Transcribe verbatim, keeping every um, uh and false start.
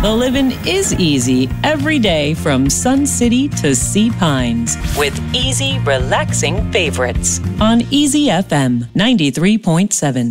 The living is easy every day from Sun City to Sea Pines with easy, relaxing favorites on Easy F M ninety-three point seven.